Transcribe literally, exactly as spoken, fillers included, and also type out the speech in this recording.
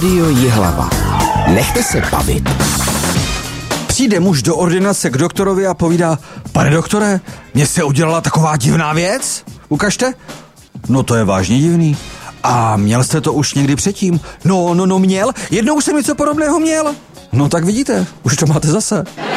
Rádio Jihlava. Nechte se bavit. Přijde muž do ordinace k doktorovi a povídá: pane doktore, mně se udělala taková divná věc. Ukažte. No to je vážně divný. A měl jste to už někdy předtím? No, no, no měl. Jednou jsem něco podobného měl. No tak vidíte, už to máte zase.